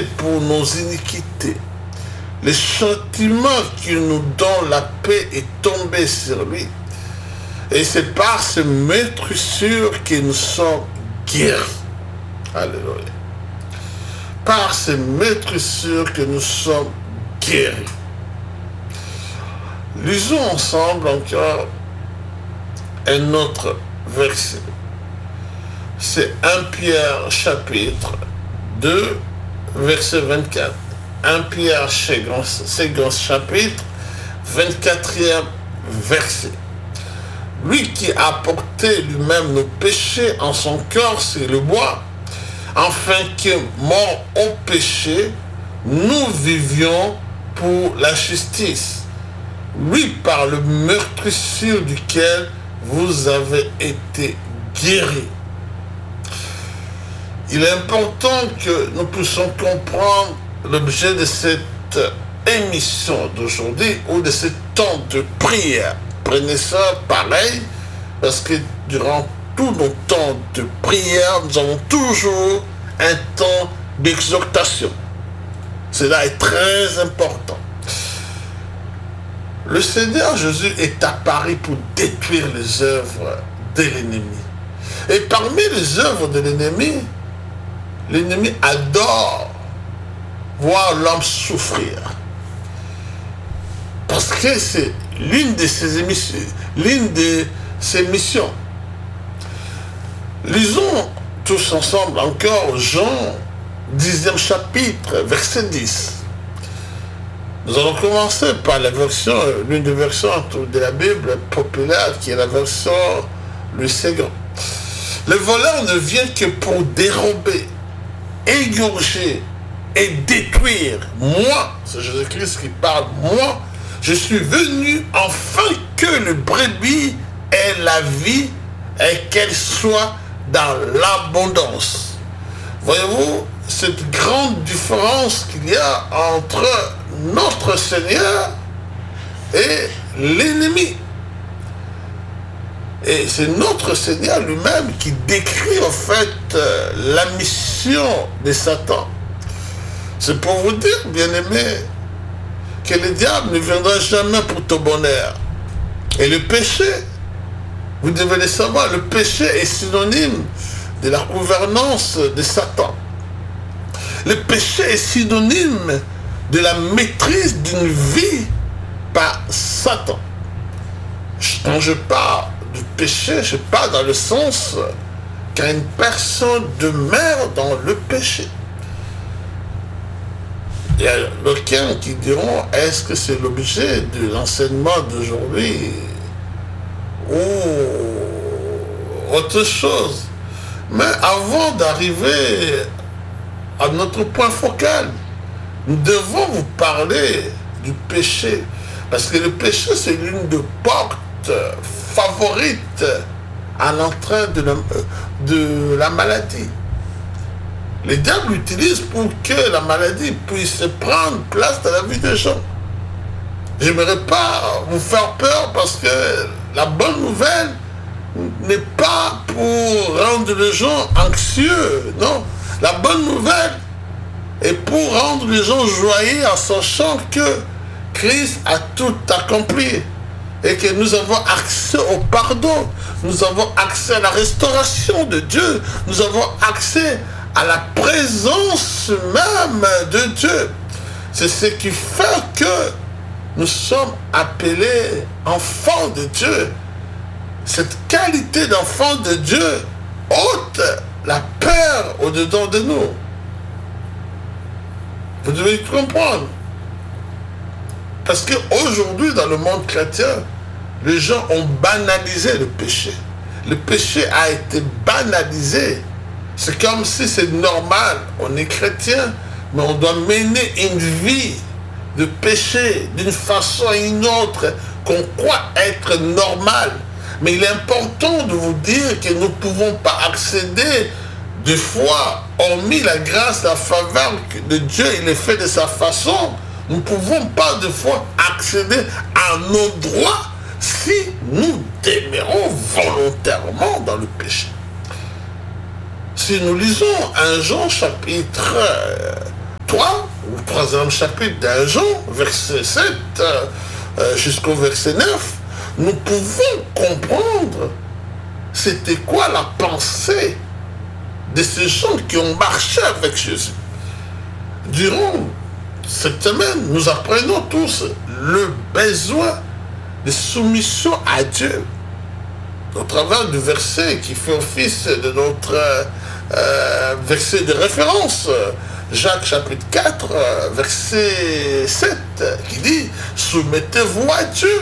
pour nos iniquités. Le châtiment qui nous donne la paix est tombé sur lui. Et c'est par ce meurtrissure que nous sommes guéris. Alléluia. Par ce meurtrissure que nous sommes guéris. Lisons ensemble encore un autre verset. C'est 1 Pierre chapitre 2, verset 24. 1 Pierre second chapitre, 24e verset. Lui qui a porté lui-même nos péchés en son corps sur le bois, afin que, mort au péché, nous vivions pour la justice. Lui par le meurtrissure duquel vous avez été guéris. Il est important que nous puissions comprendre l'objet de cette émission d'aujourd'hui ou de ce temps de prière. Prenez ça pareil, parce que durant tous nos temps de prière, nous avons toujours un temps d'exhortation. Cela est très important. Le Seigneur Jésus est apparu pour détruire les œuvres de l'ennemi. Et parmi les œuvres de l'ennemi adore voir l'homme souffrir. Parce que c'est l'une de ses missions. Lisons tous ensemble encore Jean 10e chapitre, verset 10. Nous allons commencer par l'une des versions de la Bible populaire, qui est la version Louis II. Le voleur ne vient que pour dérober, égorger et détruire. Moi, c'est Jésus-Christ qui parle, moi, je suis venu afin que le brebis ait la vie et qu'elle soit dans l'abondance. Voyez-vous cette grande différence qu'il y a entre notre Seigneur et l'ennemi. Et c'est notre Seigneur lui-même qui décrit en fait la mission de Satan. C'est pour vous dire, bien-aimés, que le diable ne viendra jamais pour ton bonheur. Et le péché, vous devez le savoir, le péché est synonyme de la gouvernance de Satan. Le péché est synonyme de la maîtrise d'une vie par Satan. Quand je parle du péché, je parle dans le sens quand une personne demeure dans le péché. Il y a d'aucuns qui diront, est-ce que c'est l'objet de l'enseignement d'aujourd'hui ou autre chose? Mais avant d'arriver à notre point focal, nous devons vous parler du péché. Parce que le péché, c'est l'une des portes favorites à l'entrée de la maladie. Le diable l'utilise pour que la maladie puisse prendre place dans la vie des gens. Je n'aimerais pas vous faire peur parce que la bonne nouvelle n'est pas pour rendre les gens anxieux, non. La bonne nouvelle est pour rendre les gens joyeux en sachant que Christ a tout accompli et que nous avons accès au pardon, nous avons accès à la restauration de Dieu, nous avons accès à la présence même de Dieu. C'est ce qui fait que nous sommes appelés enfants de Dieu. Cette qualité d'enfant de Dieu ôte la peur au-dedans de nous. Vous devez comprendre. Parce qu'aujourd'hui, dans le monde chrétien, les gens ont banalisé le péché. Le péché a été banalisé. C'est comme si c'est normal. On est chrétien, mais on doit mener une vie de péché d'une façon ou une autre qu'on croit être normale. Mais il est important de vous dire que nous ne pouvons pas accéder des fois, hormis la grâce, la faveur de Dieu, il est fait de sa façon. Nous ne pouvons pas des fois accéder à nos droits si nous demeurons volontairement dans le péché. Si nous lisons 1 Jean chapitre 3, troisième chapitre d'1 Jean, verset 7 jusqu'au verset 9, nous pouvons comprendre c'était quoi la pensée de ces gens qui ont marché avec Jésus. Durant cette semaine, nous apprenons tous le besoin de soumission à Dieu au travers du verset qui fait office de notre verset de référence, Jacques chapitre 4, verset 7, qui dit « Soumettez-vous à Dieu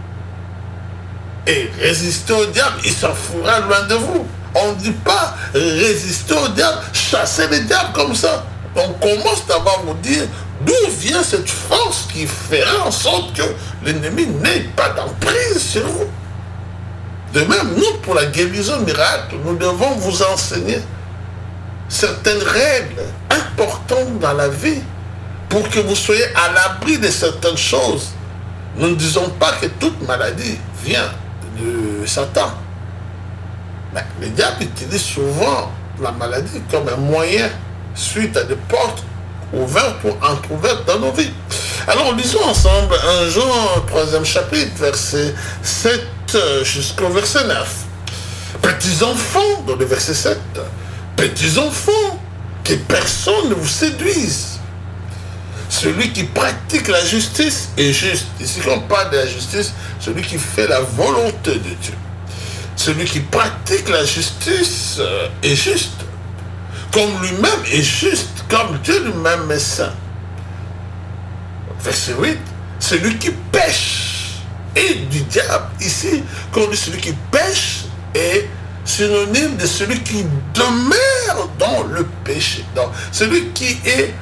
et résistez au diable, il s'enfuira loin de vous. » On ne dit pas « Résistez au diable, chassez les diables comme ça. » On commence d'abord à vous dire d'où vient cette force qui fera en sorte que l'ennemi n'ait pas d'emprise sur vous. De même, nous, pour la guérison miracle, nous devons vous enseigner certaines règles importantes dans la vie pour que vous soyez à l'abri de certaines choses. Nous ne disons pas que toute maladie vient de Satan. Mais le diable utilise souvent la maladie comme un moyen suite à des portes ouvertes ou entrouvertes dans nos vies. Alors lisons ensemble 1 Jean, 3e chapitre, verset 7 jusqu'au verset 9. Petits enfants, dans le verset 7, petits enfants, que personne ne vous séduise. Celui qui pratique la justice est juste. Ici, quand on parle de la justice, celui qui fait la volonté de Dieu. Celui qui pratique la justice est juste. Comme lui-même est juste, comme Dieu lui-même est saint. Verset 8, celui qui pêche est du diable. Ici, quand on dit celui qui pêche est synonyme de celui qui demeure dans le péché. Donc, celui qui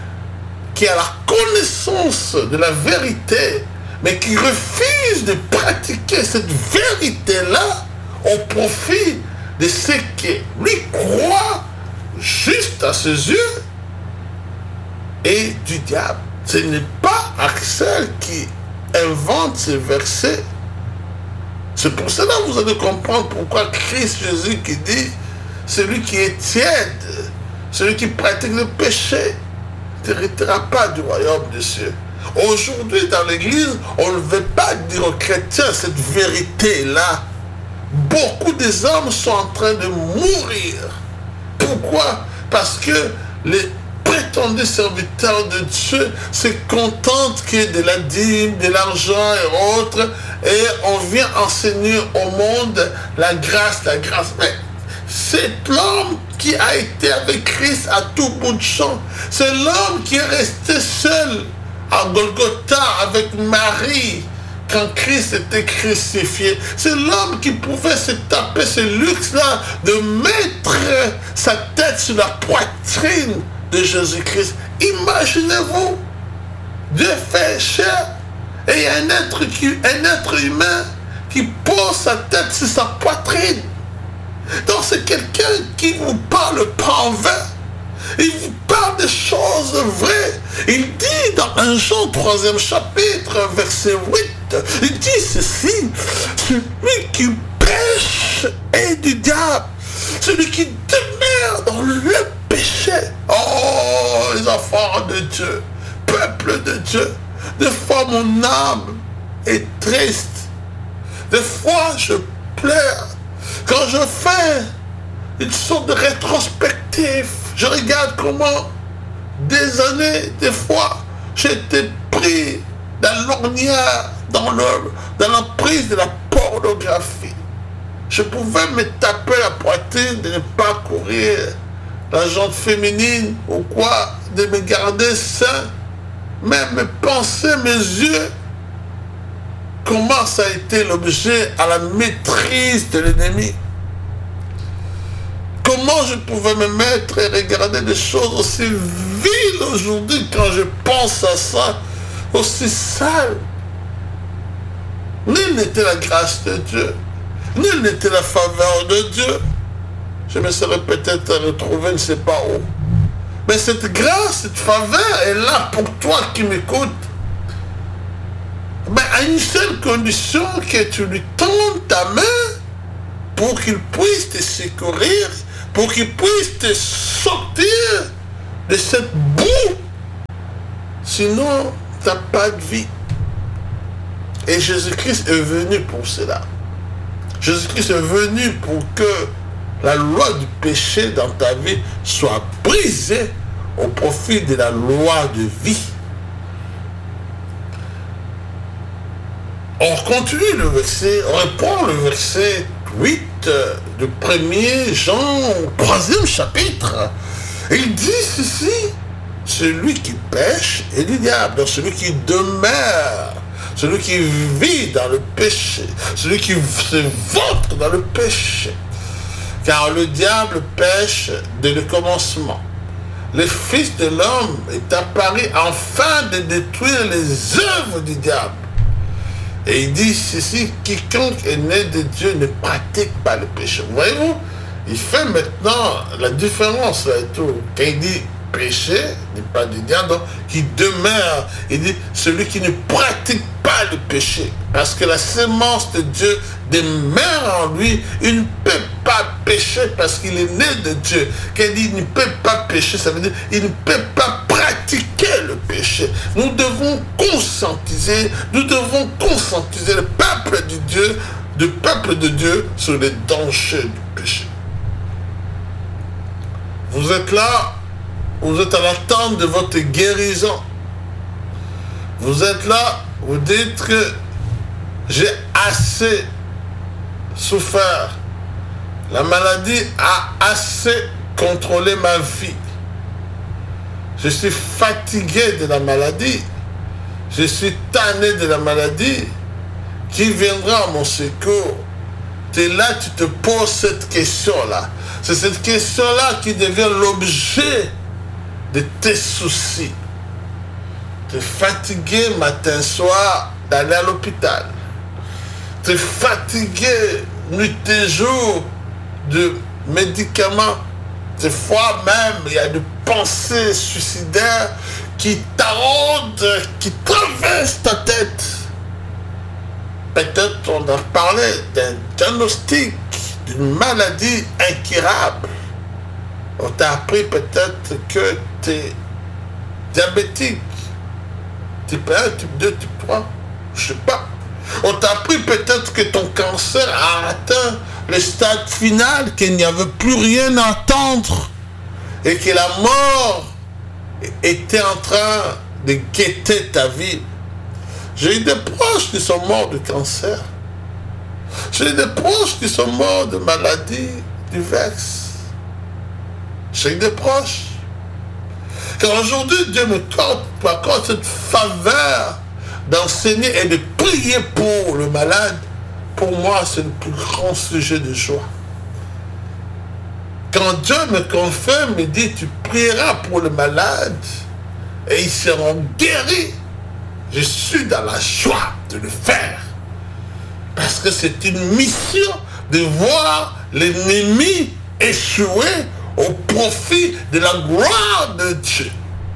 a la connaissance de la vérité, mais qui refuse de pratiquer cette vérité-là au profit de ce que lui croit juste à ses yeux et du diable. Ce n'est pas Axel qui invente ces versets. C'est pour cela que vous allez comprendre pourquoi Christ Jésus qui dit celui qui est tiède, celui qui pratique le péché, n'héritera pas du royaume des cieux. Aujourd'hui, dans l'église, on ne veut pas dire aux chrétiens cette vérité-là. Beaucoup des hommes sont en train de mourir. Pourquoi? Parce que les prétendus serviteurs de Dieu se contentent que de la dîme, de l'argent et autres, et on vient enseigner au monde la grâce. Mais c'est l'homme qui a été avec Christ à tout bout de champ. C'est l'homme qui est resté seul à Golgotha avec Marie quand Christ était crucifié. C'est l'homme qui pouvait se taper ce luxe-là de mettre sa tête sur la poitrine de Jésus-Christ. Imaginez-vous, Dieu fait chair et un être humain qui pose sa tête sur sa poitrine. Donc c'est quelqu'un qui vous parle pas en vain. Il vous parle des choses vraies. Il dit dans 1 Jean 3e chapitre, verset 8, il dit ceci: celui qui pêche est du diable, celui qui demeure dans le péché. Oh, les enfants de Dieu, peuple de Dieu, des fois mon âme est triste, des fois je pleure. Quand je fais une sorte de rétrospective, je regarde comment des années, des fois, j'étais pris dans l'ornière, dans l'emprise de la pornographie. Je pouvais me taper la poitrine de ne pas courir la jante féminine ou quoi, de me garder sain, mais mes pensées, mes yeux, comment ça a été l'objet à la maîtrise de l'ennemi. Comment je pouvais me mettre et regarder des choses aussi viles aujourd'hui quand je pense à ça, aussi sales. Nulle n'était la grâce de Dieu, nulle n'était la faveur de Dieu. Je me serais peut-être retrouvé, je ne sais pas où. Mais cette grâce, cette faveur est là pour toi qui m'écoutes. Mais à une seule condition, que tu lui tendes ta main pour qu'il puisse te secourir, pour qu'il puisse te sortir de cette boue Sinon, tu n'as pas de vie. Et Jésus-Christ est venu pour cela. Jésus-Christ est venu pour que la loi du péché dans ta vie soit brisée au profit de la loi de vie. On continue le verset, on reprend le verset 8 du 1er Jean, 3e chapitre. Il dit ceci, celui qui pêche est du diable, donc celui qui demeure, celui qui vit dans le péché, celui qui se vautre dans le péché. Car le diable pêche dès le commencement. Le Fils de l'homme est apparu afin de détruire les œuvres du diable. Et il dit ceci, quiconque est né de Dieu ne pratique pas le péché. Voyez-vous, il fait maintenant la différence là et tout. Quand il dit péché, il n'est pas du diable, donc qui demeure. Il dit celui qui ne pratique pas le péché. Parce que la sémence de Dieu demeure en lui, il ne peut pas pécher parce qu'il est né de Dieu. Quand il dit il ne peut pas pécher, ça veut dire il ne peut pas pratiquer le péché. Nous devons conscientiser le peuple de Dieu sur les dangers du péché. Vous êtes là, vous êtes à l'attente de votre guérison. Vous êtes là, vous dites que j'ai assez souffert. La maladie a assez contrôlé ma vie. Je suis fatigué de la maladie. Je suis tanné de la maladie. Qui viendra à mon secours? Tu es là, tu te poses cette question-là. C'est cette question-là qui devient l'objet de tes soucis. Tu es fatigué matin, soir d'aller à l'hôpital. Tu es fatigué nuit et jour de médicaments. Des fois même, il y a des pensées suicidaires qui taraudent, qui traversent ta tête. Peut-être on a parlé d'un diagnostic, d'une maladie incurable. On t'a appris peut-être que tu es diabétique. Type 1, type 2, type 3, je ne sais pas. On t'a appris peut-être que ton cancer a atteint le stade final, qu'il n'y avait plus rien à attendre et que la mort était en train de guetter ta vie. J'ai eu des proches qui sont morts de cancer. J'ai eu des proches qui sont morts de maladies diverses. J'ai eu des proches. Car aujourd'hui, Dieu me accorde cette faveur d'enseigner et de prier pour le malade. Pour moi, c'est le plus grand sujet de joie. Quand Dieu me confirme, il dit, tu prieras pour le malade et ils seront guéris. Je suis dans la joie de le faire. Parce que c'est une mission de voir l'ennemi échouer au profit de la gloire de Dieu.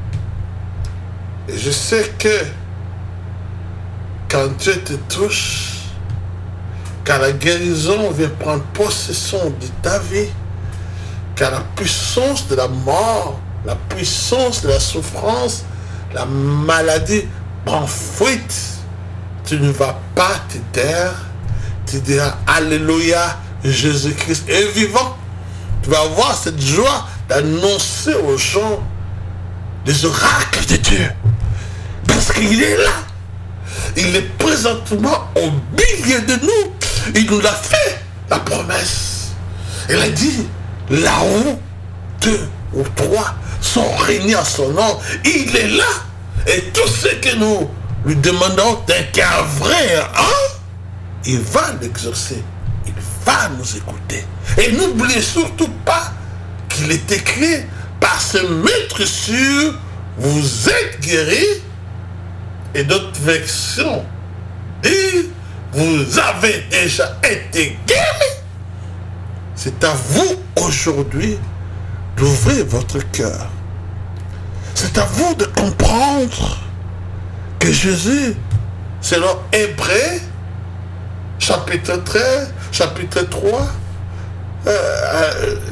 Et je sais que quand Dieu te touche, quand la guérison vient prendre possession de ta vie, quand la puissance de la mort, la puissance de la souffrance, la maladie prend fuite, tu ne vas pas te taire, tu diras Alléluia, Jésus-Christ est vivant. Tu vas avoir cette joie d'annoncer aux gens des oracles de Dieu. Parce qu'il est là. Il est présentement au milieu de nous. Il nous a fait la promesse. Il a dit, là où 2 ou 3 sont réunis à son nom, il est là. Et tout ce que nous lui demandons d'un cœur vrai, il va l'exaucer. Il va nous écouter. Et n'oubliez surtout pas qu'il est écrit par ce maître sûr, vous êtes guéris. Et d'autres versions disent, vous avez déjà été guéris. C'est à vous aujourd'hui d'ouvrir votre cœur. C'est à vous de comprendre que Jésus, selon Hébreux, chapitre 13, chapitre 3,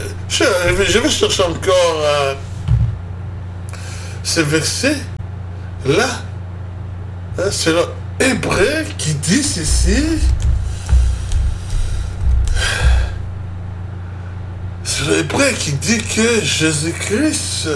je vais chercher encore ce verset. Là, c'est l'Hébreu qui dit ceci. C'est l'Hébreu qui dit que Jésus-Christ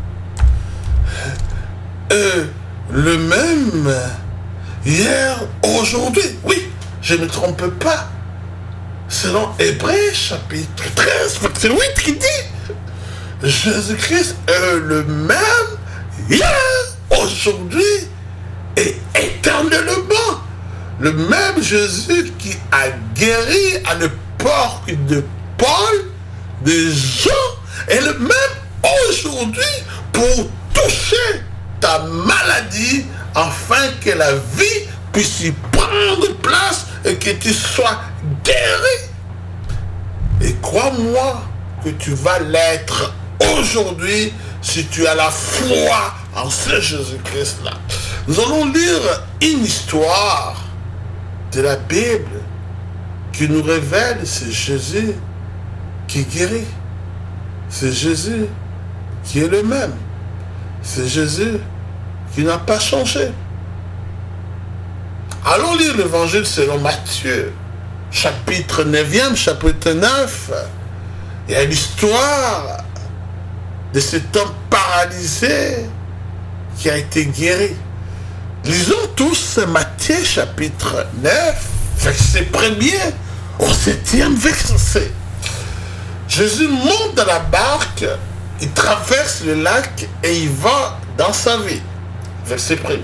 est le même hier, aujourd'hui. Oui, je ne me trompe pas. Selon Hébreu chapitre 13, verset 8 qui dit Jésus-Christ est le même hier, aujourd'hui et éternellement. Le même Jésus qui a guéri à l'époque de Paul, des gens, est le même aujourd'hui pour toucher ta maladie afin que la vie puisse y prendre place et que tu sois guéri. Et crois-moi que tu vas l'être aujourd'hui si tu as la foi en ce Jésus-Christ-là. Nous allons lire une histoire de la Bible qui nous révèle c'est Jésus qui guérit. C'est Jésus qui est le même. C'est Jésus qui n'a pas changé. Allons lire l'évangile selon Matthieu, chapitre 9e, chapitre 9. Il y a l'histoire de cet homme paralysé qui a été guéri. Lisons tous Matthieu, chapitre 9, verset 1er au 7e verset. Jésus monte dans la barque, il traverse le lac et il va dans sa ville. Verset 1er.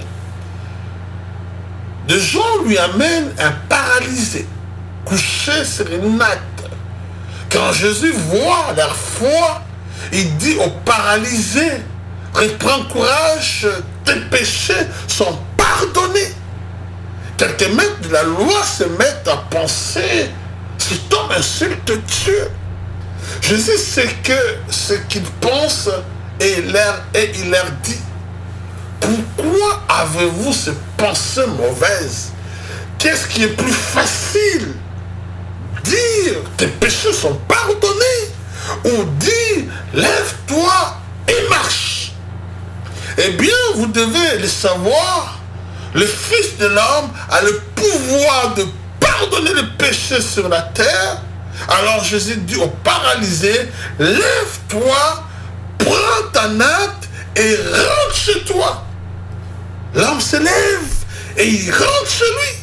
Des gens lui amènent un paralysé, couché sur une natte. Quand Jésus voit leur foi, il dit au paralysé, reprends courage, tes péchés sont pardonnés. Quelques maîtres de la loi se mettent à penser, cet homme insulte Dieu. Jésus sait que ce qu'ils pensent et il leur dit, pourquoi avez-vous ces pensées mauvaises? Qu'est-ce qui est plus facile? Dire tes péchés sont pardonnés ou dire lève-toi et marche? Eh bien, vous devez le savoir, le Fils de l'homme a le pouvoir de pardonner les péchés sur la terre. Alors Jésus dit au paralysé, lève-toi, prends ta natte et rentre chez toi. L'homme se lève et il rentre chez lui.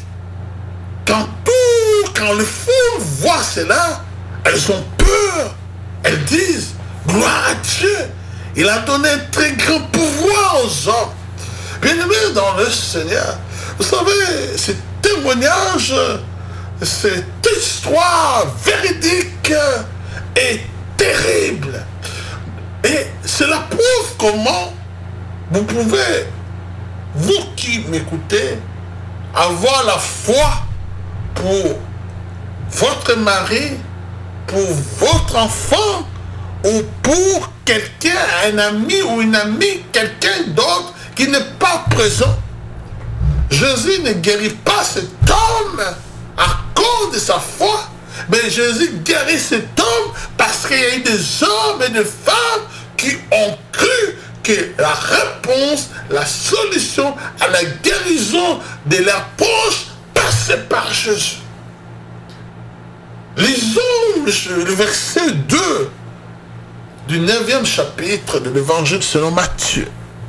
Quand les foules voient cela, elles ont peur. Elles disent, gloire à Dieu, il a donné un très grand pouvoir aux hommes. Bien-aimés dans le Seigneur, vous savez, ce témoignage, cette histoire véridique est terrible. Et cela prouve comment vous pouvez, vous qui m'écoutez, avoir la foi pour votre mari, pour votre enfant, ou pour quelqu'un, un ami ou une amie, quelqu'un d'autre qui n'est pas présent. Jésus ne guérit pas cet homme à cause de sa foi, mais Jésus guérit cet homme parce qu'il y a eu des hommes et des femmes qui ont cru que la réponse, la solution à la guérison de leurs proches passait par Jésus. Lisons le verset 2 du 9e chapitre de l'évangile selon Matthieu.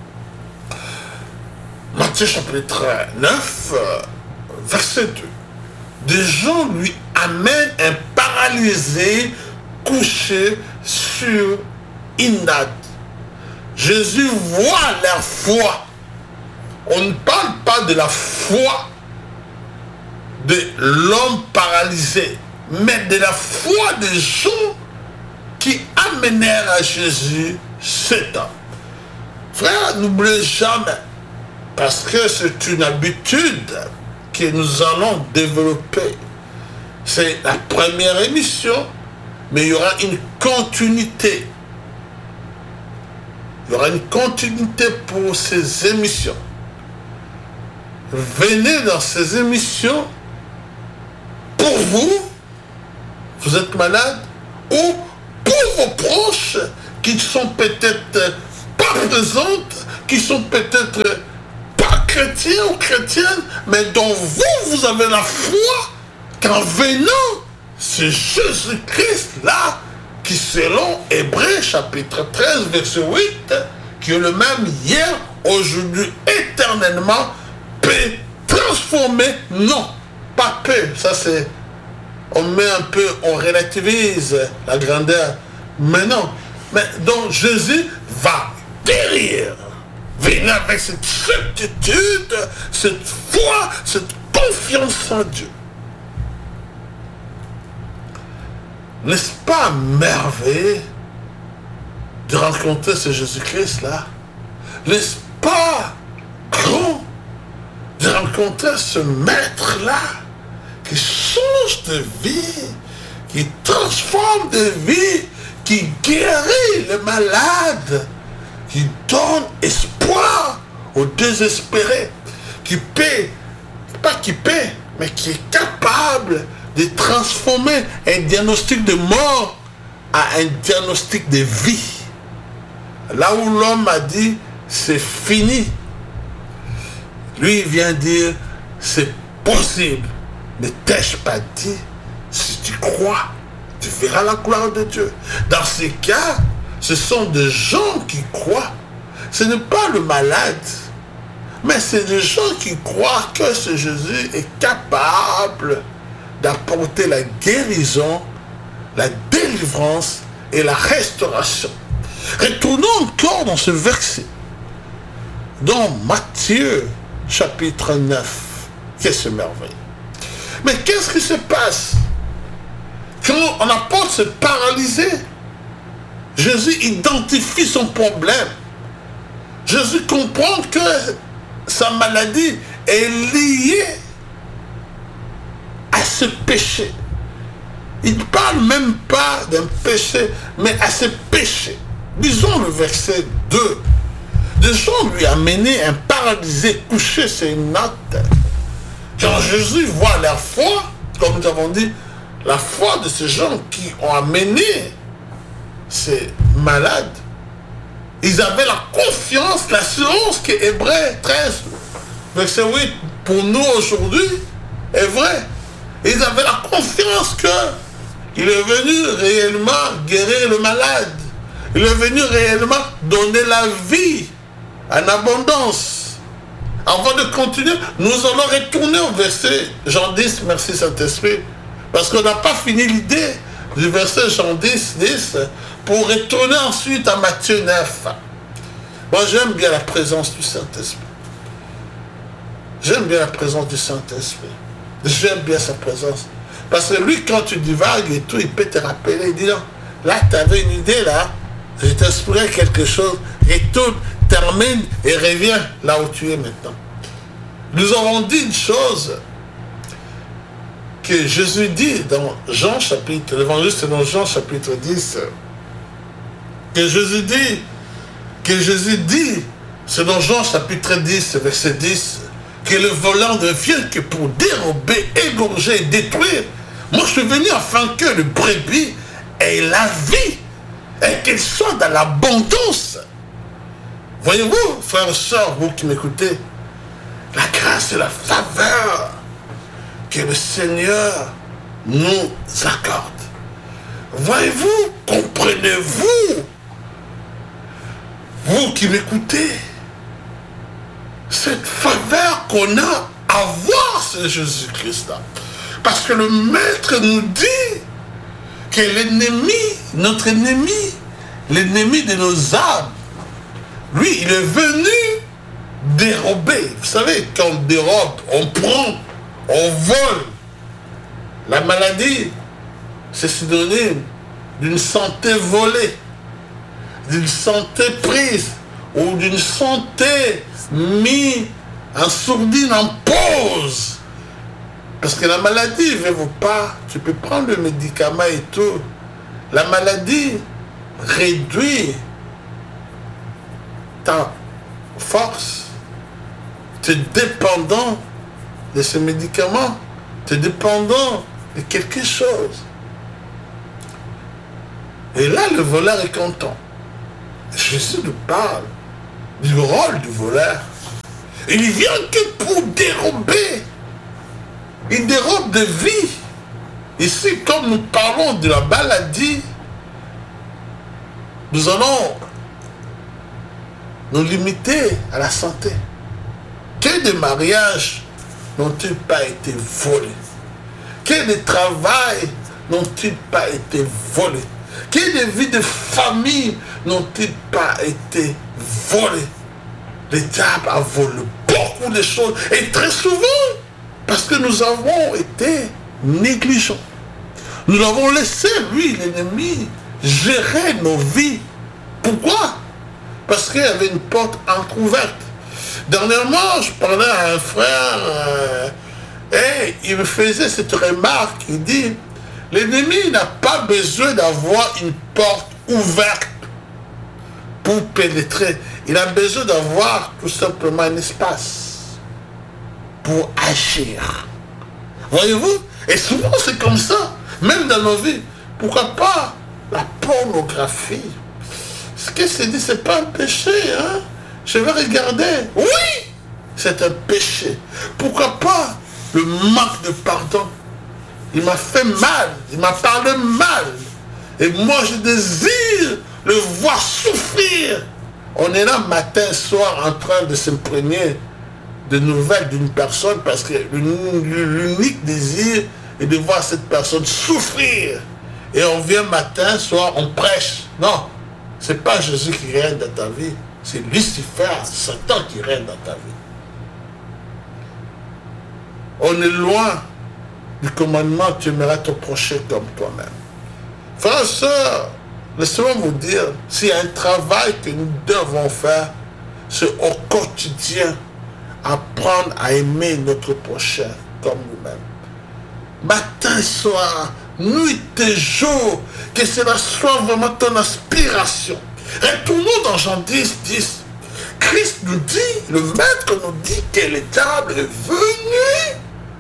Matthieu chapitre 9, verset 2. Des gens lui amènent un paralysé couché sur une natte. Jésus voit leur foi. On ne parle pas de la foi de l'homme paralysé, mais de la foi des gens qui amenèrent à Jésus cet homme. Frère, n'oubliez jamais, parce que c'est une habitude que nous allons développer. C'est la première émission, mais il y aura une continuité. Il y aura une continuité pour ces émissions. Venez dans ces émissions pour vous, vous êtes malade, ou pour vos proches qui ne sont peut-être pas présentes, qui sont peut-être chrétien ou chrétienne, mais dont vous avez la foi qu'en venant, c'est Jésus-Christ là, qui selon Hébreux chapitre 13, verset 8, qui est le même hier, aujourd'hui, éternellement, peut transformer, non, pas peut, ça c'est, on met un peu, on relativise la grandeur, mais non, mais donc Jésus va guérir, venir avec cette certitude, cette foi, cette confiance en Dieu. N'est-ce pas merveilleux de rencontrer ce Jésus-Christ-là? N'est-ce pas grand de rencontrer ce maître-là qui change de vie, qui transforme de vie, qui guérit les malades, qui donne espoir aux désespérés, qui paie, pas qui paie, mais qui est capable de transformer un diagnostic de mort à un diagnostic de vie. Là où l'homme a dit, c'est fini. Lui, il vient dire, c'est possible. Ne t'ai-je pas dit, si tu crois, tu verras la gloire de Dieu. Dans ces cas, ce sont des gens qui croient. Ce n'est pas le malade, mais c'est des gens qui croient que ce Jésus est capable d'apporter la guérison, la délivrance et la restauration. Retournons encore dans ce verset, dans Matthieu chapitre 9. Qu'est-ce merveille. Mais qu'est-ce qui se passe quand on apporte ce paralysé? Jésus identifie son problème. Jésus comprend que sa maladie est liée à ce péché. Il ne parle même pas d'un péché, mais à ce péché. Disons le verset 2. Des gens lui amenaient un paralysé couché sur une natte. Quand Jésus voit leur foi, comme nous avons dit, la foi de ces gens qui ont amené ces malades, ils avaient la confiance, l'assurance que Hébreux 13, verset 8, pour nous aujourd'hui, est vrai. Ils avaient la confiance qu'il est venu réellement guérir le malade. Il est venu réellement donner la vie en abondance. Avant de continuer, nous allons retourner au verset Jean 10, merci Saint-Esprit, parce qu'on n'a pas fini l'idée du verset Jean 10, 10, pour retourner ensuite à Matthieu 9. Moi, j'aime bien la présence du Saint-Esprit. J'aime bien la présence du Saint-Esprit. J'aime bien sa présence. Parce que lui, quand tu divagues et tout, il peut te rappeler. Il dit non, là, tu avais une idée, là. Je t'inspirais quelque chose. Et tout termine et revient là où tu es maintenant. Nous avons dit une chose que Jésus dit dans Jean chapitre, l'évangile c'est dans Jean chapitre 10, que Jésus dit, c'est dans Jean chapitre 10, verset 10, que le volant ne vient que pour dérober, égorger et détruire. Moi, je suis venu afin que le brebis ait la vie et qu'elle soit dans l'abondance. Voyez-vous, frères et sœurs, vous qui m'écoutez, la grâce et la faveur que le Seigneur nous accorde. Voyez-vous, comprenez-vous, vous qui m'écoutez, cette faveur qu'on a à voir ce Jésus-Christ-là. Parce que le Maître nous dit que l'ennemi, notre ennemi, l'ennemi de nos âmes, lui, il est venu dérober. Vous savez, quand on dérobe, on prend, on vole. La maladie, c'est synonyme d'une santé volée, d'une santé prise, ou d'une santé mise en sourdine, en pause. Parce que la maladie ne veut pas, tu peux prendre le médicament et tout. La maladie réduit ta force. Tu es dépendant de ce médicament. Tu es dépendant de quelque chose. Et là, le voleur est content. Jésus nous parle du rôle du voleur. Il vient que pour dérober. Il dérobe de vie. Ici, comme nous parlons de la maladie, nous allons nous limiter à la santé. Que des mariages n'ont-ils pas été volés? Que des travails n'ont-ils pas été volés? Que des vies de famille n'ont-ils pas été volées? Le diable a volé beaucoup de choses, et très souvent, parce que nous avons été négligents. Nous l'avons laissé, lui, l'ennemi, gérer nos vies. Pourquoi? Parce qu'il y avait une porte entrouverte. Dernièrement, je parlais à un frère, et il me faisait cette remarque. Il dit, l'ennemi n'a pas besoin d'avoir une porte ouverte pour pénétrer. Il a besoin d'avoir tout simplement un espace pour agir. Voyez-vous? Et souvent c'est comme ça, même dans nos vies. Pourquoi pas la pornographie? Ce que c'est dit, c'est pas un péché, hein? Je vais regarder. Oui, c'est un péché. Pourquoi pas le manque de pardon? Il m'a fait mal, il m'a parlé mal. Et moi je désire le voir souffrir. On est là matin, soir, en train de s'imprégner de nouvelles d'une personne parce que l'unique désir est de voir cette personne souffrir. Et on vient matin, soir, on prêche. Non, c'est pas Jésus qui règne dans ta vie, c'est Lucifer, Satan qui règne dans ta vie. On est loin du commandement, tu aimeras ton prochain comme toi-même. Frères et sœurs, laissez-moi vous dire, s'il y a un travail que nous devons faire, c'est au quotidien apprendre à aimer notre prochain comme nous-mêmes. Matin, soir, nuit et jour, que cela soit vraiment ton aspiration. Retournons dans Jean 10, 10. Christ nous dit, le maître nous dit que le diable est venu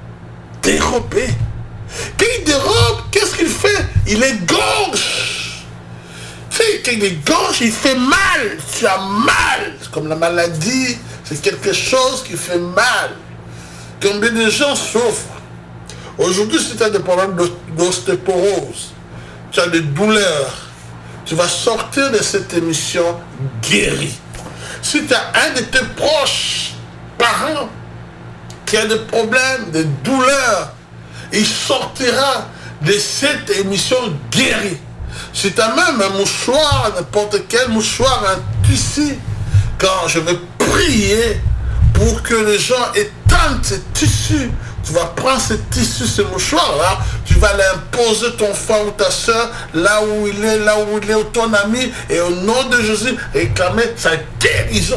dérober. Quand il dérobe, qu'est-ce qu'il fait? Il égorge. Quand il égorge, il fait mal. Tu as mal. Comme la maladie, c'est quelque chose qui fait mal. Combien de gens souffrent? Aujourd'hui, si tu as des problèmes d'ostéoporose, tu as des douleurs, tu vas sortir de cette émission guéri. Si tu as un de tes proches, parents, qui a des problèmes, des douleurs, il sortira de cette émission guéri. Si tu as même un mouchoir, n'importe quel mouchoir, un tissu, quand je vais prier pour que les gens éteignent ce tissu, tu vas prendre ce tissu, ce mouchoir-là, tu vas l'imposer ton frère ou ta soeur, là où il est, ou ton ami, et au nom de Jésus, réclamer sa guérison.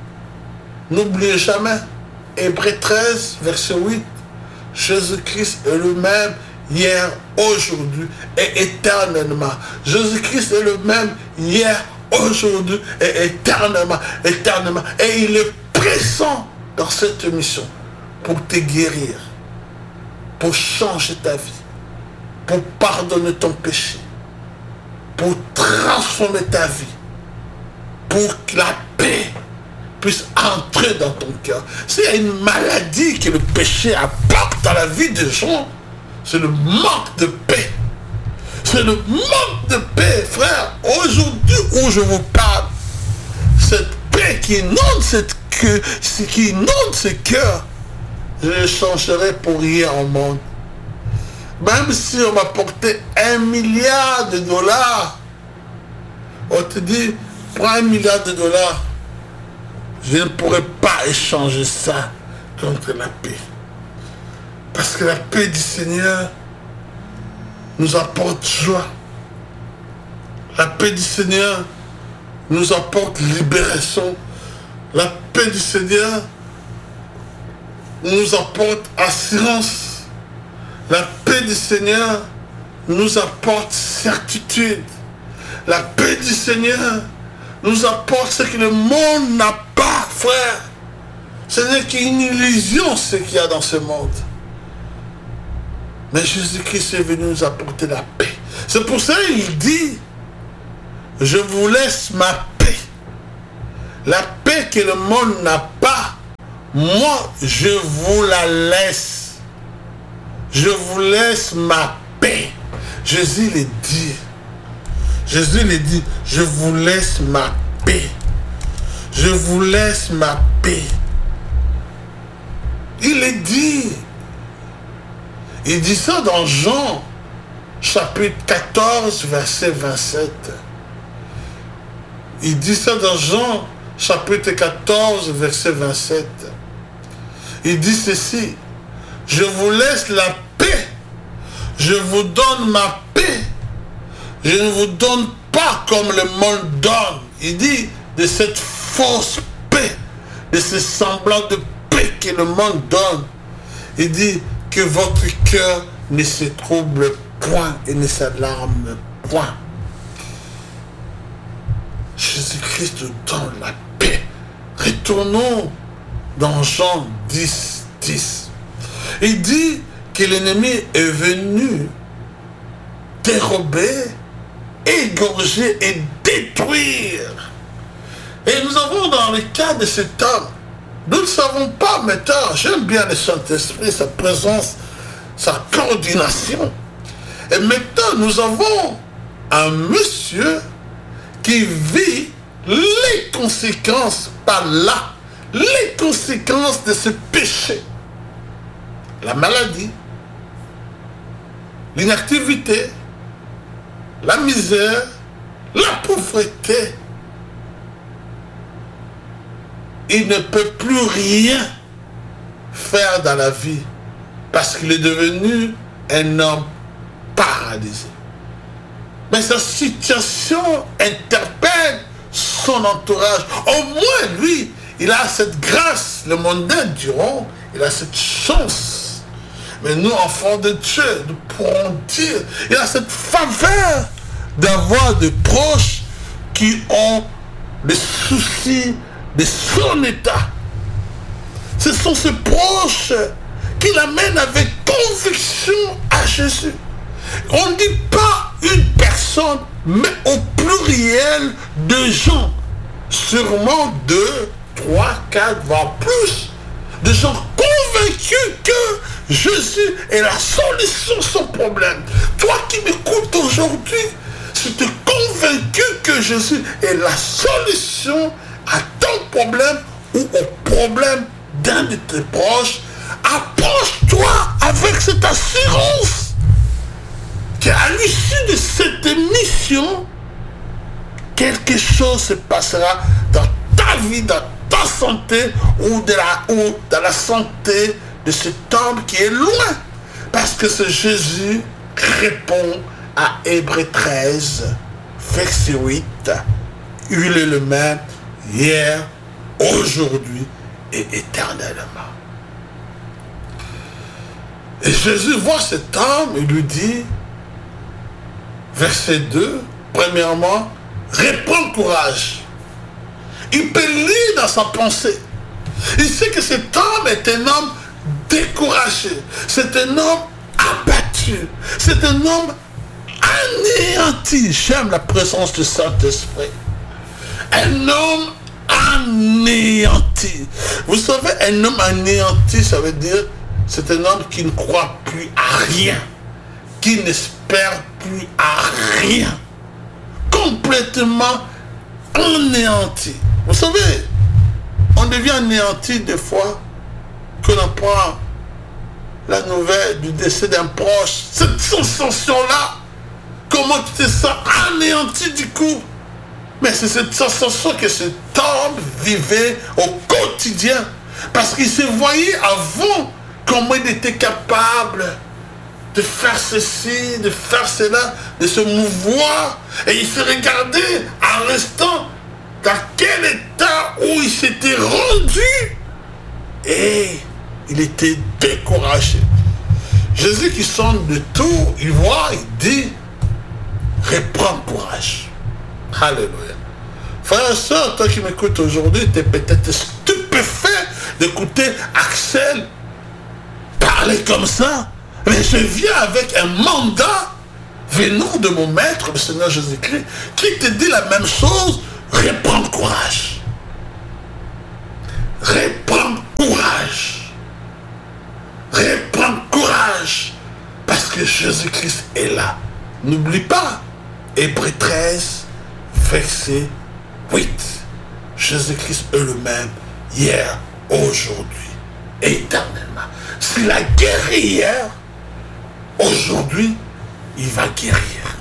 N'oubliez jamais, Hébreux 13, verset 8, Jésus-Christ est le même hier, aujourd'hui et éternellement. Jésus-Christ est le même hier, aujourd'hui et éternellement, éternellement. Et il est présent dans cette mission pour te guérir, pour changer ta vie, pour pardonner ton péché, pour transformer ta vie, pour que la paix puisse entrer dans ton cœur. S'il y a une maladie que le péché apporte dans la vie des gens, c'est le manque de paix. C'est le manque de paix, frère. Aujourd'hui où je vous parle, cette paix qui inonde ce cœur, je le changerai pour rien au monde. Même si on m'apportait 1 milliard de dollars, on te dit, prends 1 milliard de dollars, je ne pourrais pas échanger ça contre la paix. Parce que la paix du Seigneur nous apporte joie. La paix du Seigneur nous apporte libération. La paix du Seigneur nous apporte assurance. La paix du Seigneur nous apporte certitude. La paix du Seigneur nous apporte ce que le monde n'a pas, frère. Ce n'est qu'une illusion ce qu'il y a dans ce monde. Mais Jésus-Christ est venu nous apporter la paix. C'est pour ça qu'il dit, je vous laisse ma paix. La paix que le monde n'a pas, moi, je vous la laisse. Je vous laisse ma paix. Jésus le dit. Jésus le dit, je vous laisse ma paix. Je vous laisse ma paix. Il le dit. Il dit ça dans Jean, chapitre 14, verset 27. Il dit ça dans Jean, chapitre 14, verset 27. Il dit ceci, je vous laisse la paix, je vous donne ma paix, je ne vous donne pas comme le monde donne. Il dit de cette fausse paix, de ce semblant de paix que le monde donne. Il dit que votre cœur ne se trouble point et ne s'alarme point. Jésus-Christ nous donne la paix. Retournons dans Jean 10, 10. Il dit que l'ennemi est venu dérober, égorger et détruire. Et nous avons dans le cas de cet homme, nous ne savons pas maintenant, j'aime bien le Saint-Esprit, sa présence, sa coordination. Et maintenant, nous avons un monsieur qui vit les conséquences par là, les conséquences de ce péché. La maladie, l'inactivité, la misère, la pauvreté. Il ne peut plus rien faire dans la vie parce qu'il est devenu un homme paralysé. Mais sa situation interpelle son entourage. Au moins, lui, il a cette grâce. Le mondain diront, il a cette chance. Mais nous, enfants de Dieu, nous pourrons dire, il a cette faveur d'avoir des proches qui ont des soucis de son état. Ce sont ces proches qui l'amènent avec conviction à Jésus. On ne dit pas une personne, mais au pluriel de gens. Sûrement 2, 3, 4, voire plus. De gens convaincus que Jésus est la solution à son problème. Toi qui m'écoutes aujourd'hui, si tu es convaincu que Jésus est la solution à ton problème ou au problème d'un de tes proches, approche-toi avec cette assurance qu'à l'issue de cette mission, quelque chose se passera dans ta vie, dans ta santé ou dans la santé de cet homme qui est loin. Parce que ce Jésus répond à Hébreux 13, verset 8, il est le même hier, aujourd'hui et éternellement. Et Jésus voit cet homme et lui dit, verset 2, premièrement, reprends courage. Il peut lire dans sa pensée. Il sait que cet homme est un homme découragé. C'est un homme abattu. C'est un homme anéanti. J'aime la présence du Saint-Esprit. Un homme anéanti. Vous savez, un homme anéanti, ça veut dire c'est un homme qui ne croit plus à rien, qui n'espère plus à rien, complètement anéanti. Vous savez, on devient anéanti des fois que l'on prend la nouvelle du décès d'un proche. Cette sensation-là, comment tu te sens anéanti du coup? Mais c'est cette sensation que cet homme vivait au quotidien. Parce qu'il se voyait avant comment il était capable de faire ceci, de faire cela, de se mouvoir. Et il se regardait à l'instant dans quel état où il s'était rendu. Et il était découragé. Jésus qui sonne de tout, il voit, il dit, reprends courage. Alléluia. Frère et soeur, toi qui m'écoutes aujourd'hui, tu es peut-être stupéfait d'écouter Axel parler comme ça. Mais je viens avec un mandat venant de mon maître, le Seigneur Jésus-Christ, qui te dit la même chose, reprends courage. Reprends courage. Jésus-Christ est là. N'oublie pas, Hébreux 13, verset 8. Jésus-Christ est le même hier, aujourd'hui, éternellement. S'il a guéri hier, aujourd'hui, il va guérir.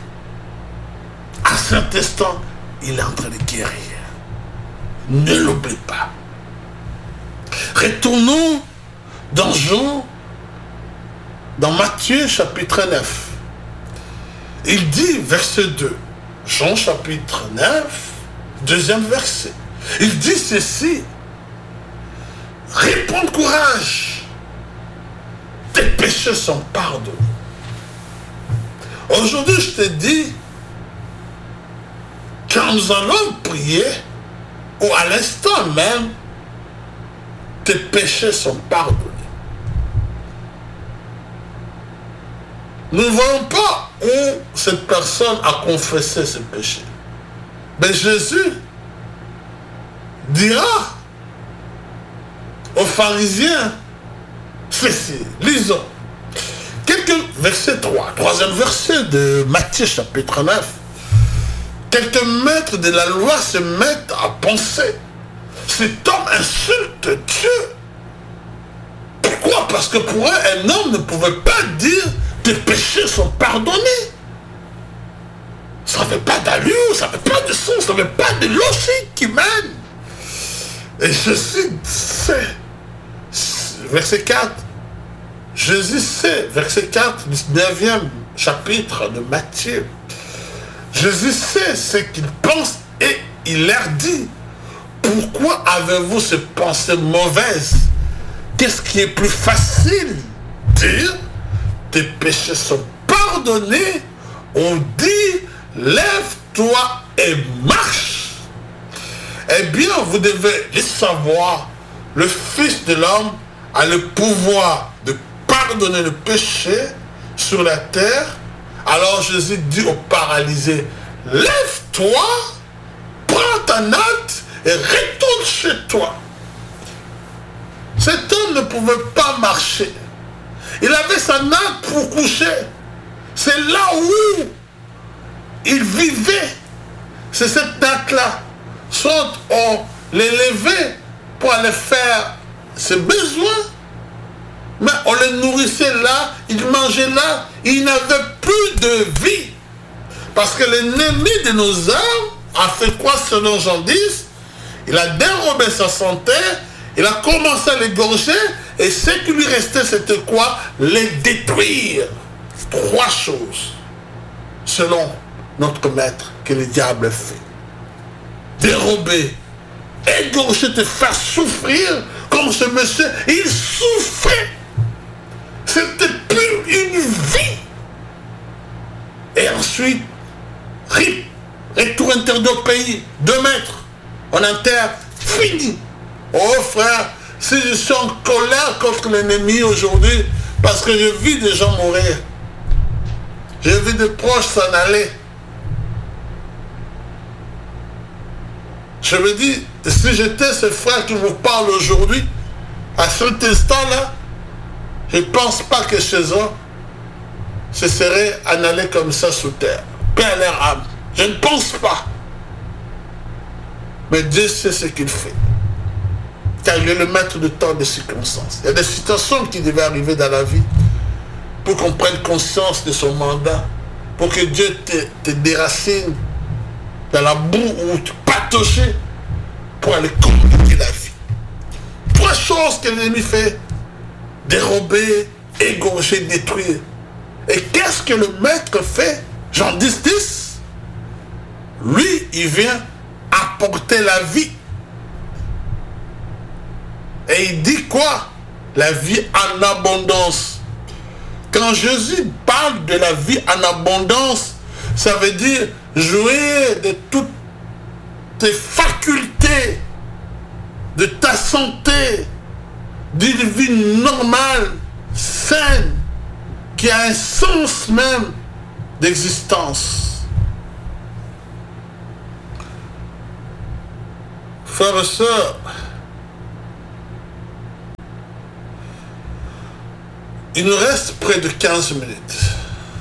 À cet instant, il est en train de guérir. Ne l'oublie pas. Retournons dans Jean, dans Matthieu chapitre 9. Il dit, verset 2, Jean chapitre 9, deuxième verset. Il dit ceci, réponds courage, tes péchés sont pardonnés. Aujourd'hui, je te dis, quand nous allons prier, ou à l'instant même, tes péchés sont pardonnés. Nous ne voyons pas où cette personne a confessé ses péchés. Mais Jésus dira aux pharisiens ceci. Lisons. Verset 3, troisième verset de Matthieu chapitre 9. Quelques maîtres de la loi se mettent à penser, cet homme insulte Dieu. Pourquoi? Parce que pour eux, un homme ne pouvait pas dire tes péchés sont pardonnés. Ça n'avait pas d'allure, ça n'avait pas de sens, ça n'avait pas de logique humaine. Et Jésus sait, verset 4, Jésus sait, verset 4, 19e chapitre de Matthieu, Jésus sait ce qu'ils pensent et il leur dit, pourquoi avez-vous ces pensées mauvaises? Qu'est-ce qui est plus facile? Dire, tes péchés sont pardonnés, on dit, lève-toi et marche. Eh bien, vous devez le savoir, le Fils de l'homme a le pouvoir de pardonner le péché sur la terre. Alors Jésus dit au paralysé, lève-toi, prends ta natte et retourne chez toi. Cet homme ne pouvait pas marcher. Il avait sa natte pour coucher. C'est là où il vivait. C'est cette natte-là. Soit on l'élevait pour aller faire ses besoins, mais on le nourrissait là, il mangeait là, il n'avait plus de vie. Parce que l'ennemi de nos âmes a fait quoi selon Jean 10? Il a dérobé sa santé, il a commencé à l'égorger, et ce qui lui restait c'était quoi? Les détruire. Trois choses, selon notre maître, que le diable fait. Dérober, égorger, te faire souffrir, comme ce monsieur, il souffrait. C'était plus une vie. Et ensuite, retour interdit au pays, 2 mètres, on enterre, fini. Oh frère, si je suis en colère contre l'ennemi aujourd'hui, parce que je vis des gens mourir, je vis des proches s'en aller, je me dis, si j'étais ce frère qui vous parle aujourd'hui, à cet instant-là, je ne pense pas que chez eux, ce serait en aller comme ça sous terre. Paix à leur âme. Je ne pense pas. Mais Dieu sait ce qu'il fait. Car il est le maître de tant de circonstances. Il y a des situations qui devaient arriver dans la vie pour qu'on prenne conscience de son mandat, pour que Dieu te déracine dans la boue où tu patauchais pour aller compliquer la vie. 3 choses que l'ennemi fait: dérober, égorger, détruire. Et qu'est-ce que le maître fait? Jean 10, 10. Lui, il vient apporter la vie. Et il dit quoi? La vie en abondance. Quand Jésus parle de la vie en abondance, ça veut dire jouir de toutes tes facultés, de ta santé, d'une vie normale, saine, qui a un sens même d'existence. Frères et sœurs, il nous reste près de 15 minutes.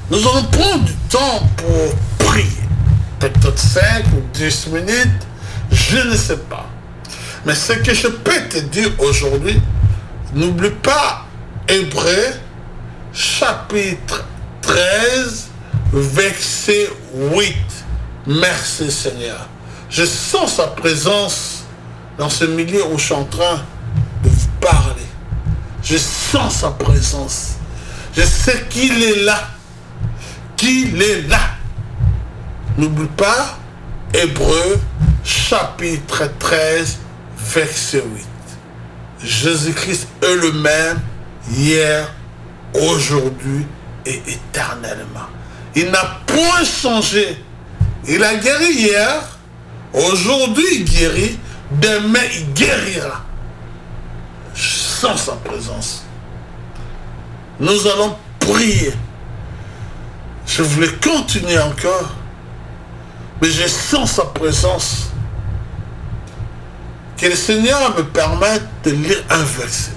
Nous allons prendre du temps pour prier. Peut-être 5 ou 10 minutes, je ne sais pas. Mais ce que je peux te dire aujourd'hui, n'oublie pas Hébreux, chapitre 13, verset 8. Merci Seigneur. Je sens sa présence dans ce milieu où je suis en train de vous parler. Je sens sa présence. Je sais qu'il est là. Qu'il est là. N'oublie pas, Hébreux, chapitre 13, verset 8. Jésus-Christ est le même, hier, aujourd'hui et éternellement. Il n'a point changé. Il a guéri hier, aujourd'hui il guérit, demain il guérira. Je sens sa présence. Nous allons prier. Je voulais continuer encore, mais je sens sa présence. Que le Seigneur me permette de lire un verset.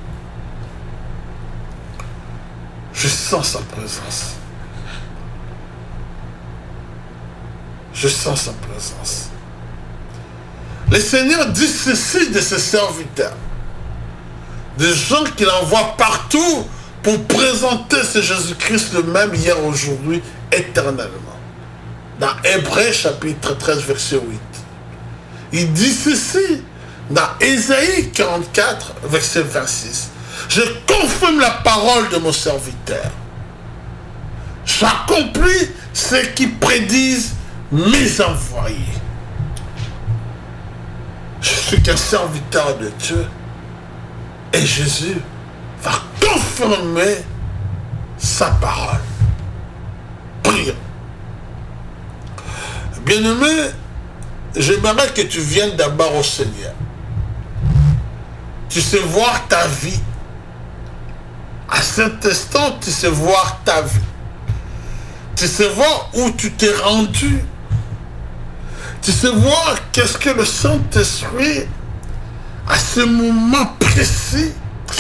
Je sens sa présence. Je sens sa présence. Le Seigneur dit ceci de ses serviteurs. Des gens qu'il envoie partout pour présenter ce Jésus-Christ le même hier, aujourd'hui, éternellement. Dans Hébreux chapitre 13, verset 8. Il dit ceci dans Ésaïe 44, verset 26. Je confirme la parole de mon serviteur. J'accomplis ce qui prédisent mes envoyés. Je suis qu'un serviteur de Dieu. Et Jésus va confirmer sa parole. Prions. Bien-aimé, j'aimerais que tu viennes d'abord au Seigneur. Tu sais voir ta vie. À cet instant, tu sais voir ta vie. Tu sais voir où tu t'es rendu. Tu sais voir qu'est-ce que le Saint-Esprit, à ce moment précis,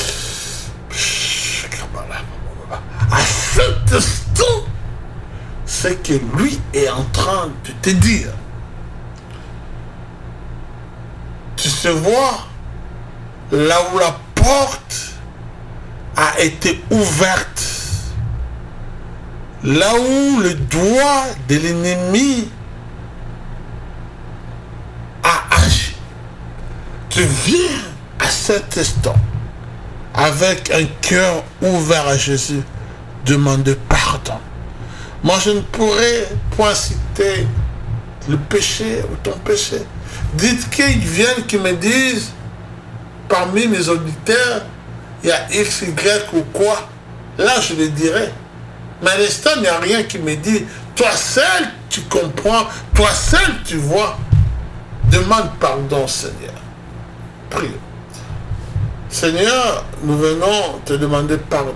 à cet instant, c'est que lui est en train de te dire. Tu sais voir là où la porte a été ouverte, là où le doigt de l'ennemi a agi. Tu viens à cet instant avec un cœur ouvert à Jésus, demander pardon. Moi, je ne pourrais point citer le péché ou ton péché. Dites qu'ils viennent, qu'ils me disent, parmi mes auditeurs, il y a X, Y ou quoi. Là, je le dirais. Mais à l'instant, il n'y a rien qui me dit, toi seul, tu comprends, toi seul, tu vois. Demande pardon, Seigneur. Prie. Seigneur, nous venons te demander pardon.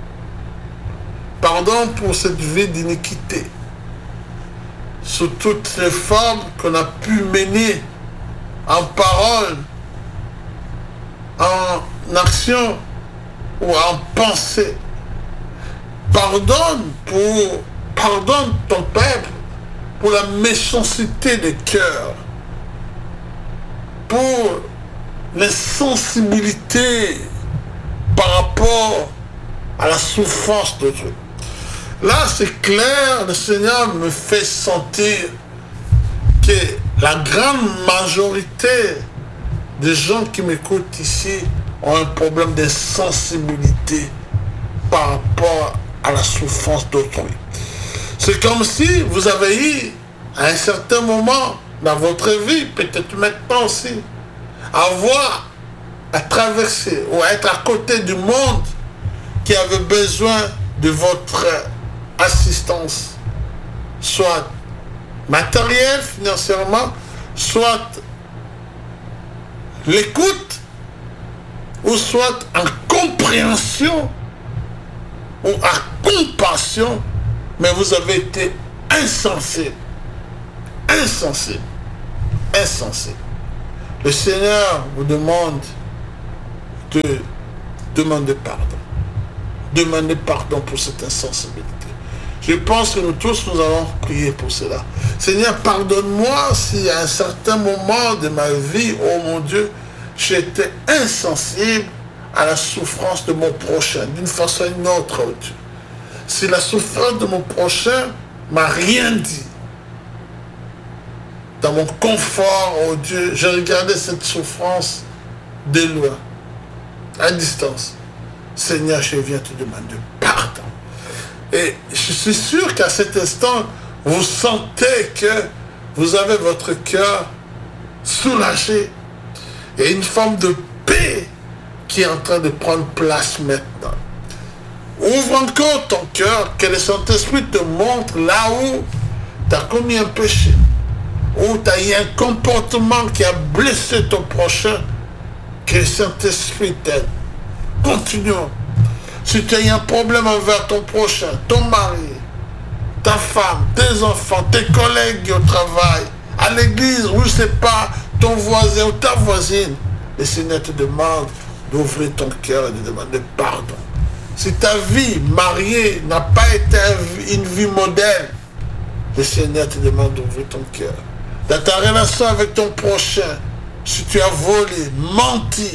Pardon pour cette vie d'iniquité. Sous toutes les formes qu'on a pu mener en parole, en action ou en pensée. Pardonne ton peuple pour la méchanceté de cœur, pour l'insensibilité par rapport à la souffrance d'autrui. Là, c'est clair, le Seigneur me fait sentir que la grande majorité des gens qui m'écoutent ici ont un problème d'insensibilité par rapport à la souffrance d'autrui. C'est comme si vous avez eu, à un certain moment dans votre vie, peut-être maintenant aussi, avoir à traverser ou à être à côté du monde qui avait besoin de votre assistance, soit matérielle, financièrement, soit l'écoute, ou soit en compréhension, ou en compassion, mais vous avez été insensible. Insensible. Insensible. Le Seigneur vous demande de demander pardon. Demandez pardon pour cette insensibilité. Je pense que nous tous, nous allons prier pour cela. Seigneur, pardonne-moi si à un certain moment de ma vie, oh mon Dieu, j'étais insensible à la souffrance de mon prochain, d'une façon ou d'une autre, oh Dieu. Si la souffrance de mon prochain m'a rien dit, dans mon confort, oh Dieu, j'ai regardé cette souffrance de loin, à distance. Seigneur, je viens te demander pardon. Et je suis sûr qu'à cet instant, vous sentez que vous avez votre cœur soulagé. Il y a une forme de paix qui est en train de prendre place maintenant. Ouvre encore ton cœur, que le Saint-Esprit te montre là où tu as commis un péché, où tu as eu un comportement qui a blessé ton prochain, que le Saint-Esprit t'aide. Continuons. Si tu as eu un problème envers ton prochain, ton mari, ta femme, tes enfants, tes collègues au travail, à l'église, ou je ne sais pas, ton voisin ou ta voisine, le Seigneur te demande d'ouvrir ton cœur et de demander pardon. Si ta vie mariée n'a pas été une vie modèle, le Seigneur te demande d'ouvrir ton cœur. Dans ta relation avec ton prochain, si tu as volé, menti,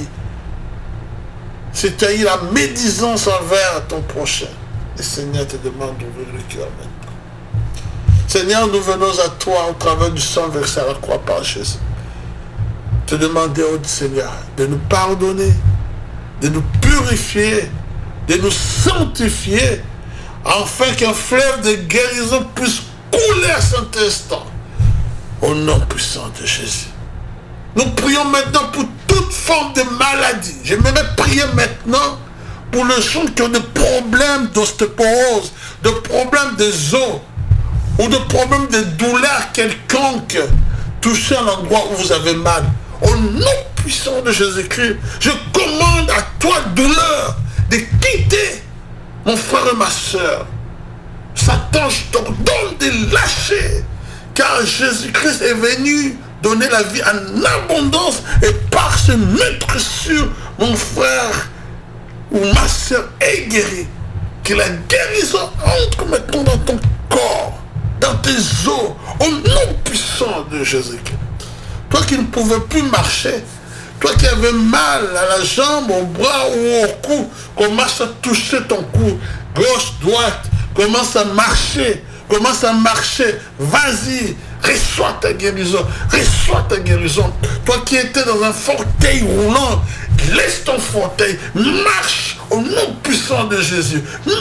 si tu as eu la médisance envers ton prochain, le Seigneur te demande d'ouvrir le cœur maintenant. Seigneur, nous venons à toi au travers du sang versé à la croix par Jésus. Te demander, oh Seigneur, de nous pardonner, de nous purifier, de nous sanctifier, afin qu'un fleuve de guérison puisse couler à cet instant, au nom puissant de Jésus. Nous prions maintenant pour toute forme de maladie. J'aimerais prier maintenant pour les gens qui ont des problèmes d'ostéoporose, de problèmes des os, ou de problèmes de douleurs quelconques, touchés à l'endroit où vous avez mal. Au nom puissant de Jésus-Christ, je commande à toi, douleur, de quitter mon frère et ma soeur. Satan, je t'ordonne de lâcher, car Jésus-Christ est venu donner la vie en abondance et par se mettre sur mon frère ou ma soeur est guéri. Que la guérison entre maintenant dans ton corps, dans tes os, au nom puissant de Jésus-Christ. Toi qui ne pouvais plus marcher, toi qui avais mal à la jambe, au bras ou au cou, commence à toucher ton cou, gauche, droite, commence à marcher, vas-y, reçois ta guérison, Toi qui étais dans un fauteuil roulant, laisse ton fauteuil, marche au nom puissant de Jésus,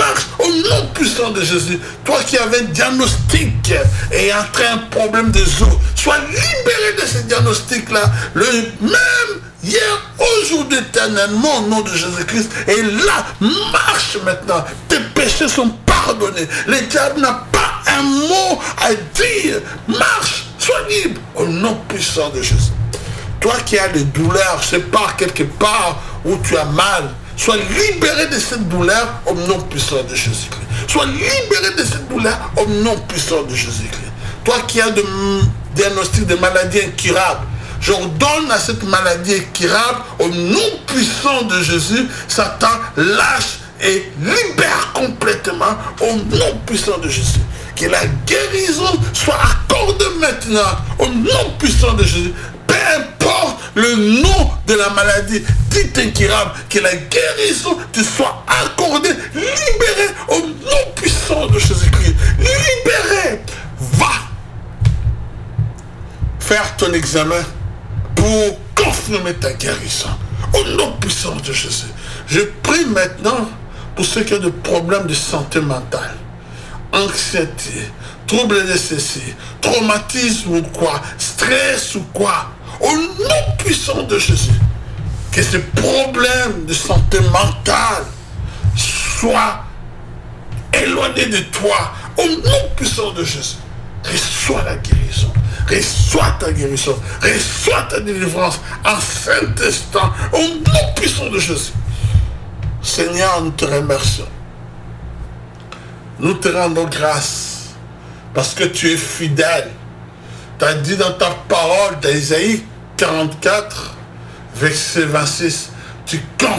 Toi qui avais un diagnostic et entré un problème des os, sois libéré de ce diagnostic-là, le même hier, aujourd'hui, éternellement, au nom de Jésus-Christ. Et là, marche maintenant. Tes péchés sont pardonnés. Le diable n'a pas un mot à dire. Marche, sois libre, au nom puissant de Jésus. Toi qui as des douleurs, je ne sais pas, quelque part où tu as mal, sois libéré de cette douleur au nom puissant de Jésus-Christ. Sois libéré de cette douleur au nom puissant de Jésus-Christ. Toi qui as des diagnostics de maladies incurables, j'ordonne à cette maladie incurable, au nom puissant de Jésus, Satan lâche et libère complètement au nom puissant de Jésus. Que la guérison soit accordée maintenant au nom puissant de Jésus. Peu importe le nom de la maladie dite incurable, que la guérison te soit accordée, libérée au nom puissant de Jésus-Christ. Libérée. Va faire ton examen pour confirmer ta guérison. Au nom puissant de Jésus. Je prie maintenant pour ceux qui ont des problèmes de santé mentale, anxiété, troubles de ceci, traumatisme ou quoi, stress ou quoi. Au nom puissant de Jésus. Que ces problèmes de santé mentale soient éloignés de toi. Au nom puissant de Jésus. Reçois la guérison. Reçois ta guérison. Reçois ta délivrance en cet instant. Au nom puissant de Jésus. Seigneur, nous te remercions. Nous te rendons grâce. Parce que tu es fidèle. Tu as dit dans ta parole d'Ésaïe 44, verset 26, tu